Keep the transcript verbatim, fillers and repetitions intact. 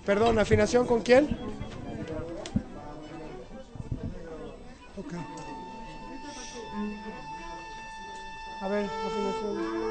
Perdón, ¿afinación con quién? Ok. A ver, afinación.